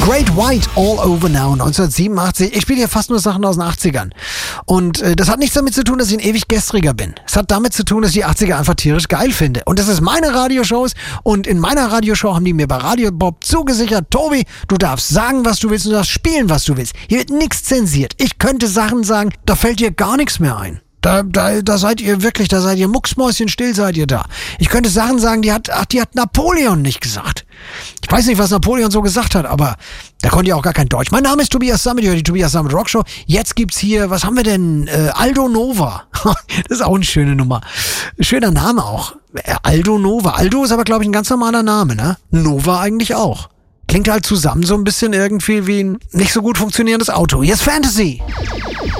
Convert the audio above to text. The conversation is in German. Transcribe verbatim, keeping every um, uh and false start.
Great White, All Over Now, neunzehnhundertsiebenundachtzig. Ich spiele hier fast nur Sachen aus den achtzigern. Und äh, das hat nichts damit zu tun, dass ich ein ewig Gestriger bin. Es hat damit zu tun, dass ich die achtziger einfach tierisch geil finde. Und das ist meine Radioshows. Und in meiner Radioshow haben die mir bei Radio Bob zugesichert, Tobi, du darfst sagen, was du willst und du darfst spielen, was du willst. Hier wird nichts zensiert. Ich könnte Sachen sagen, da fällt dir gar nichts mehr ein. Da, da, da seid ihr wirklich, da seid ihr mucksmäuschenstill, seid ihr da. Ich könnte Sachen sagen, die hat, ach, die hat Napoleon nicht gesagt. Ich weiß nicht, was Napoleon so gesagt hat, aber da konnte ja auch gar kein Deutsch. Mein Name ist Tobias Sammet, ihr hört die Tobias Sammet Rockshow. Jetzt gibt's hier, was haben wir denn? Äh, Aldo Nova. Das ist auch eine schöne Nummer. Schöner Name auch. Äh, Aldo Nova. Aldo ist aber, glaube ich, ein ganz normaler Name, ne? Nova eigentlich auch. Klingt halt zusammen so ein bisschen irgendwie wie ein nicht so gut funktionierendes Auto. Hier ist Fantasy.